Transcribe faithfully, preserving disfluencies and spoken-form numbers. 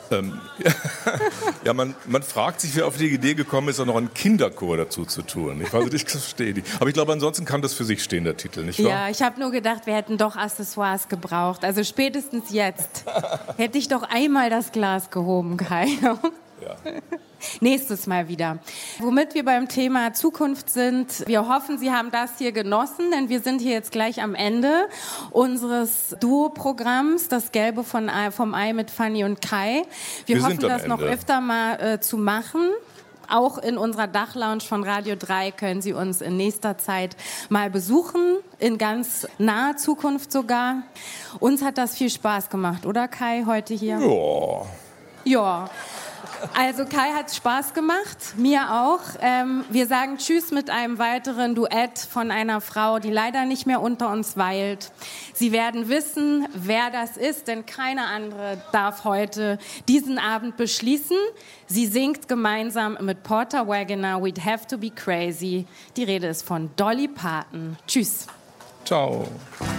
Ähm, ja, man, man fragt sich, wer auf die Idee gekommen ist, auch noch einen Kinderchor dazu zu tun. Ich weiß nicht, ich verstehe die. Aber ich glaube, ansonsten kann das für sich stehen, der Titel, nicht wahr? Ja, ich habe nur gedacht, wir hätten doch Accessoires gebraucht. Also spätestens jetzt hätte ich doch einmal das Glas gehoben, Kai. Ja. Nächstes Mal wieder. Womit wir beim Thema Zukunft sind, wir hoffen, Sie haben das hier genossen, denn wir sind hier jetzt gleich am Ende unseres Duo-Programms, das Gelbe von, vom Ei mit Fanny und Kai. Wir, wir hoffen, das Ende. noch öfter mal äh, zu machen. Auch in unserer Dachlounge von Radio drei können Sie uns in nächster Zeit mal besuchen, in ganz naher Zukunft sogar. Uns hat das viel Spaß gemacht, oder Kai, heute hier? Ja. Ja. Also Kai hat Spaß gemacht, mir auch. Ähm, wir sagen Tschüss mit einem weiteren Duett von einer Frau, die leider nicht mehr unter uns weilt. Sie werden wissen, wer das ist, denn keine andere darf heute diesen Abend beschließen. Sie singt gemeinsam mit Porter Wagoner We'd Have to Be Crazy. Die Rede ist von Dolly Parton. Tschüss. Ciao.